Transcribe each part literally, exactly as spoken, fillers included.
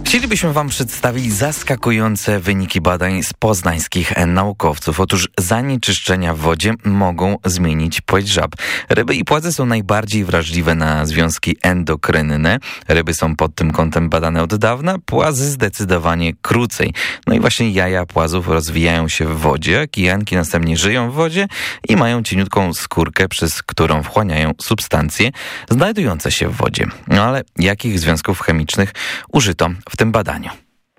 Chcielibyśmy Wam przedstawić zaskakujące wyniki badań z poznańskich naukowców. Otóż zanieczyszczenia w wodzie mogą zmienić płeć żab. Ryby i płazy są najbardziej wrażliwe na związki endokrynne. Ryby są pod tym kątem badane od dawna, płazy zdecydowanie krócej. No i właśnie jaja płazów rozwijają się w wodzie, a kijanki następnie żyją w wodzie i mają cieniutką skórkę, przez którą wchłaniają substancje znajdujące się w wodzie. No ale jakich związków chemicznych użyto w tym badaniu?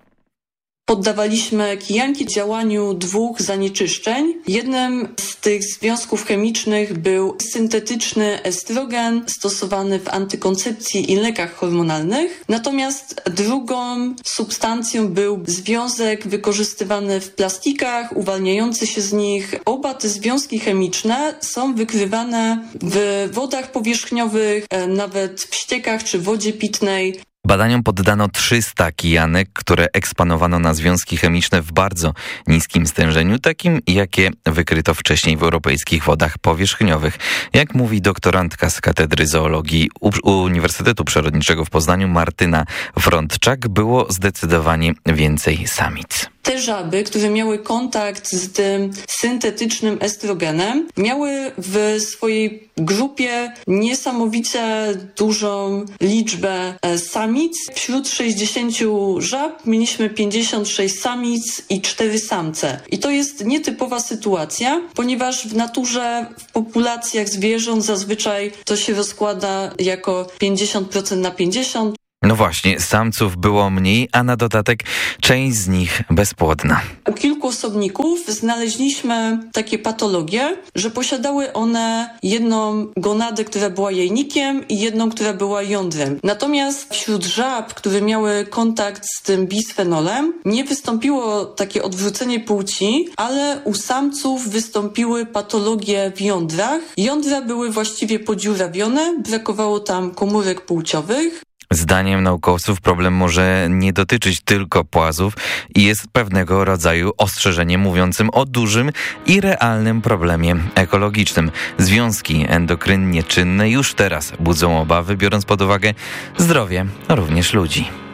Poddawaliśmy kijanki działaniu dwóch zanieczyszczeń. Jednym z tych związków chemicznych był syntetyczny estrogen stosowany w antykoncepcji i lekach hormonalnych. Natomiast drugą substancją był związek wykorzystywany w plastikach, uwalniający się z nich. Oba te związki chemiczne są wykrywane w wodach powierzchniowych, nawet w ściekach czy wodzie pitnej. Badaniom poddano trzysta kijanek, które eksponowano na związki chemiczne w bardzo niskim stężeniu, takim jakie wykryto wcześniej w europejskich wodach powierzchniowych. Jak mówi doktorantka z Katedry Zoologii Uniwersytetu Przyrodniczego w Poznaniu Martyna Frądczak, było zdecydowanie więcej samic. Te żaby, które miały kontakt z tym syntetycznym estrogenem, miały w swojej grupie niesamowicie dużą liczbę samic. Wśród sześćdziesięciu żab mieliśmy pięćdziesiąt sześć samic i cztery samce. I to jest nietypowa sytuacja, ponieważ w naturze, w populacjach zwierząt zazwyczaj to się rozkłada jako pięćdziesiąt procent na pięćdziesiąt. No właśnie, samców było mniej, a na dodatek część z nich bezpłodna. U kilku osobników znaleźliśmy takie patologie, że posiadały one jedną gonadę, która była jajnikiem i jedną, która była jądrem. Natomiast wśród żab, które miały kontakt z tym bisfenolem, nie wystąpiło takie odwrócenie płci, ale u samców wystąpiły patologie w jądrach. Jądra były właściwie podziurawione, brakowało tam komórek płciowych. Zdaniem naukowców problem może nie dotyczyć tylko płazów i jest pewnego rodzaju ostrzeżeniem mówiącym o dużym i realnym problemie ekologicznym. Związki endokrynnie czynne już teraz budzą obawy, biorąc pod uwagę zdrowie również ludzi.